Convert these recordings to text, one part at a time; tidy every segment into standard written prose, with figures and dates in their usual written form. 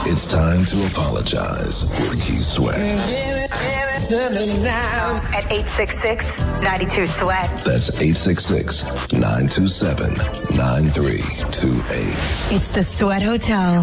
It's time to apologize with Keith Sweat. At 866-92-SWEAT. That's 866-927-9328. It's the Sweat Hotel.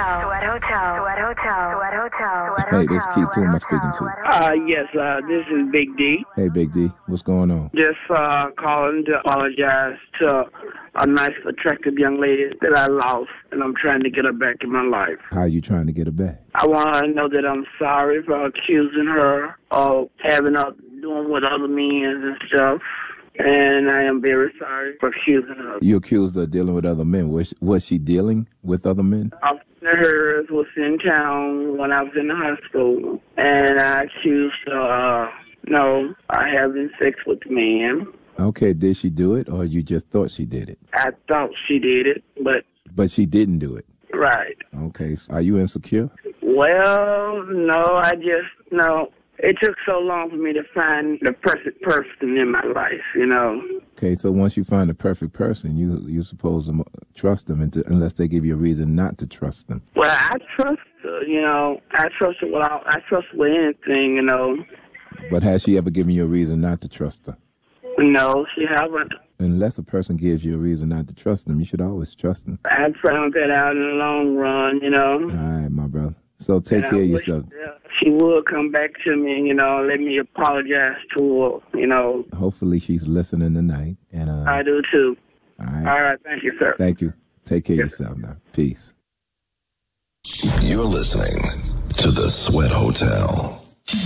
Hey, this is Keith. Who am I speaking to? Yes, this is Big D. Hey, Big D. What's going on? Just calling to apologize to a nice, attractive young lady that I lost, and I'm trying to get her back in my life. How are you trying to get her back? I want her to know that I'm sorry for accusing her of having her doing with other men and stuff. And I am very sorry for accusing her. You accused her of dealing with other men. Was she dealing with other men? A friend of hers was in town when I was in high school, and I accused her of having sex with the man. Okay, did she do it, or you just thought she did it? I thought she did it, but she didn't do it? Right. Okay, so are you insecure? Well, no, no. It took so long for me to find the perfect person in my life, you know. Okay, so once you find the perfect person, you're supposed to trust them unless they give you a reason not to trust them. Well, I trust her, you know. I trust her with anything, you know. But has she ever given you a reason not to trust her? No, she haven't. Unless a person gives you a reason not to trust them, you should always trust them. I found that out in the long run, you know. All right, my brother. So take care of yourself. She will come back to me, you know, let me apologize to her, you know. Hopefully she's listening tonight. And I do too. All right. All right, thank you, sir. Thank you. Take care of yourself now. Peace. You're listening to The Sweat Hotel.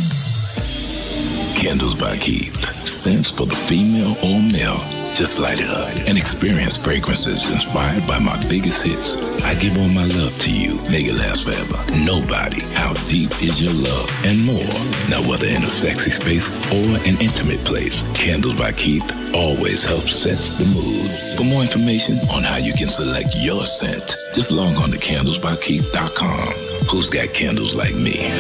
Candles by Keith. Scents for the female or male. Just light it up and experience fragrances inspired by my biggest hits. I give all my love to you. Make it last forever. Nobody. How deep is your love? And more. Now, whether in a sexy space or an intimate place, Candles by Keith always helps set the mood. For more information on how you can select your scent, just log on to candlesbykeith.com. Who's got candles like me?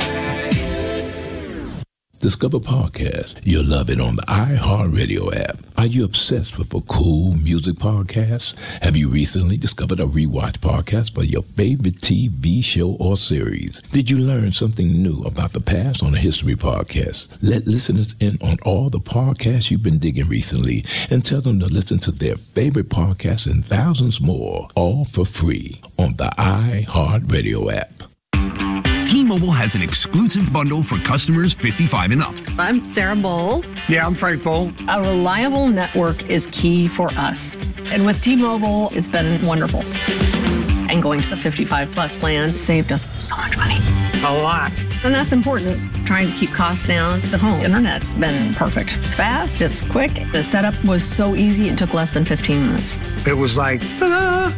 Discover podcast. You'll love it on the iHeartRadio app. Are you obsessed with a cool music podcast? Have you recently discovered a rewatch podcast for your favorite TV show or series? Did you learn something new about the past on a history podcast? Let listeners in on all the podcasts you've been digging recently and tell them to listen to their favorite podcasts and thousands more, all for free on the iHeartRadio app. T-Mobile has an exclusive bundle for customers 55 and up. I'm Sarah Bowl. Yeah, I'm Frank Bowl. A reliable network is key for us. And with T-Mobile, it's been wonderful. And going to the 55 plus plan saved us so much money. A lot. And that's important. Trying to keep costs down. The home internet's been perfect. It's fast, it's quick. The setup was so easy, it took less than 15 minutes. It was like, ta-da!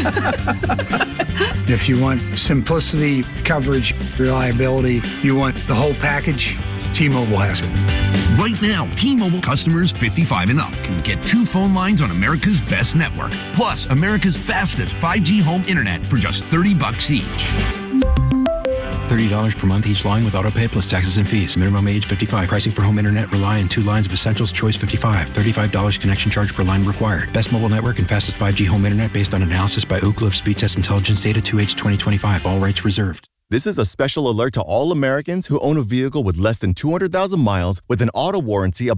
If you want simplicity, coverage, reliability, you want the whole package, T-Mobile has it. Right now, T-Mobile customers 55 and up can get 2 phone lines on America's best network, plus America's fastest 5G home internet for just $30 each. $30 per month each line with autopay plus taxes and fees. Minimum age 55. Pricing for home internet rely on 2 lines of Essentials Choice 55. $35 connection charge per line required. Best mobile network and fastest 5G home internet based on analysis by Ookla of Speed Test Intelligence data 2H 2025. All rights reserved. This is a special alert to all Americans who own a vehicle with less than 200,000 miles with an auto warranty